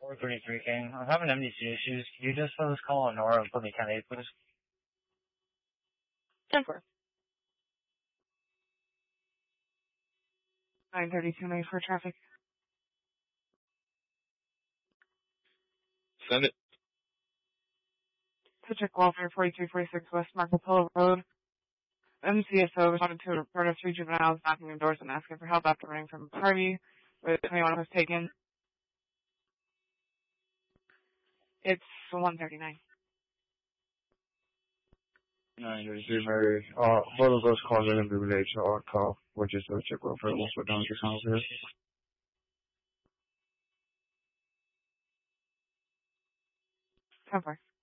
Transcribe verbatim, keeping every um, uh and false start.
four thirty-three King. I'm having M D C issues. Can you just fill this call on Nora and put me ten eight, please? ten four. nine thirty-two May for traffic. Send it. Patrick Welfare, forty-three forty-six West Marco Polo Road. M C S O responded to a report of three juveniles knocking on doors and asking for help after running from a party where twenty-one was taken. It's one thirty-nine. nine thirty-three Mary. Uh, both of those calls are going to be related to our call, which is the check welfare. What's what down your house here? ten four.